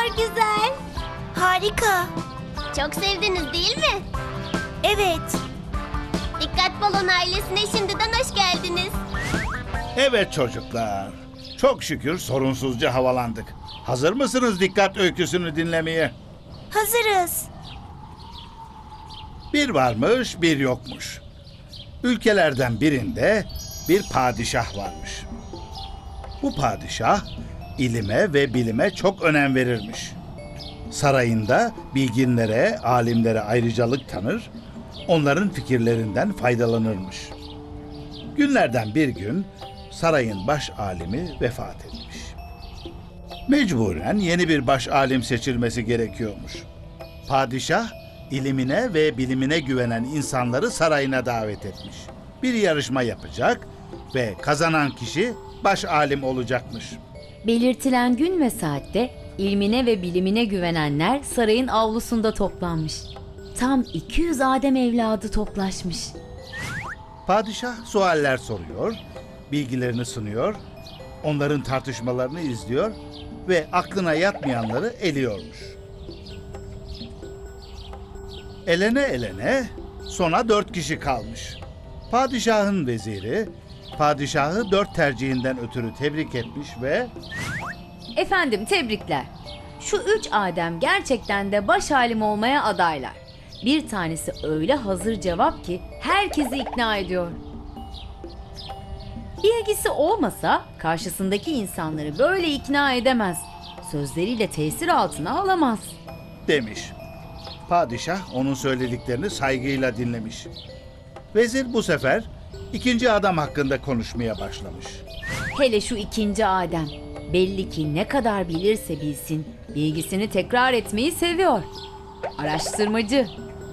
kadar güzel. Harika. Çok sevdiniz değil mi? Evet. Dikkat Balon ailesine şimdiden hoş geldiniz. Evet çocuklar. Çok şükür sorunsuzca havalandık. Hazır mısınız dikkat öyküsünü dinlemeye? Hazırız. Bir varmış, bir yokmuş. Ülkelerden birinde bir padişah varmış. Bu padişah ilime ve bilime çok önem verirmiş. Sarayında bilginlere, alimlere ayrıcalık tanır, onların fikirlerinden faydalanırmış. Günlerden bir gün sarayın baş alimi vefat etmiş. Mecburen yeni bir baş alim seçilmesi gerekiyormuş. Padişah ilimine ve bilimine güvenen insanları sarayına davet etmiş. Bir yarışma yapacak ve kazanan kişi baş alim olacakmış. Belirtilen gün ve saatte ilmine ve bilimine güvenenler sarayın avlusunda toplanmış. Tam 200 Adem evladı toplaşmış. Padişah sualler soruyor, bilgilerini sunuyor, onların tartışmalarını izliyor ve aklına yatmayanları eliyormuş. Elene elene sona 4 kişi kalmış. Padişahın veziri, padişahı 4 tercihinden ötürü tebrik etmiş ve Efendim tebrikler. Şu 3 Adem gerçekten de baş alim olmaya adaylar. Bir tanesi öyle hazır cevap ki herkesi ikna ediyor. Bilgisi olmasa karşısındaki insanları böyle ikna edemez. Sözleriyle tesir altına alamaz. demiş. Padişah onun söylediklerini saygıyla dinlemiş. Vezir bu sefer ikinci adam hakkında konuşmaya başlamış. Hele şu 2. Adem. Belli ki ne kadar bilirse bilsin, bilgisini tekrar etmeyi seviyor. Araştırmacı.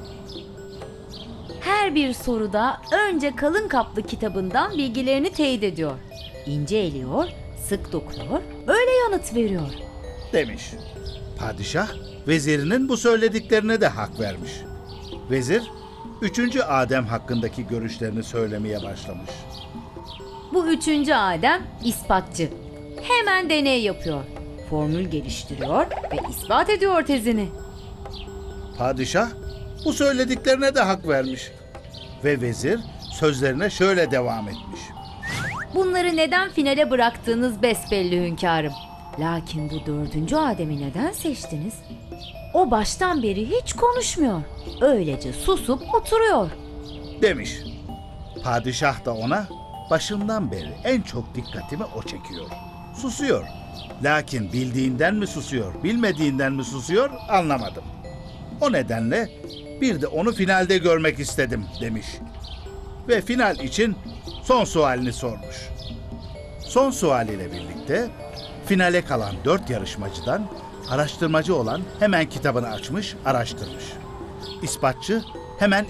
Her bir soruda önce kalın kaplı kitabından bilgilerini teyit ediyor. İnce eliyor, sık dokuyor, öyle yanıt veriyor. Demiş. Padişah vezirinin bu söylediklerine de hak vermiş. Vezir 3. Adem hakkındaki görüşlerini söylemeye başlamış. Bu 3. Adem ispatçı. Hemen deney yapıyor. Formül geliştiriyor ve ispat ediyor tezini. Padişah bu söylediklerine de hak vermiş. Ve vezir sözlerine şöyle devam etmiş. Bunları neden finale bıraktığınız besbelli hünkârım. Lakin bu 4. Adem'i neden seçtiniz? O baştan beri hiç konuşmuyor. Öylece susup oturuyor. Demiş. Padişah da ona başından beri en çok dikkatimi o çekiyor. Susuyor. Lakin bildiğinden mi susuyor, bilmediğinden mi susuyor anlamadım. O nedenle bir de onu finalde görmek istedim demiş. Ve final için son sualini sormuş. Son sualiyle birlikte finale kalan 4 yarışmacıdan araştırmacı olan hemen kitabını açmış, araştırmış. İspatçı hemen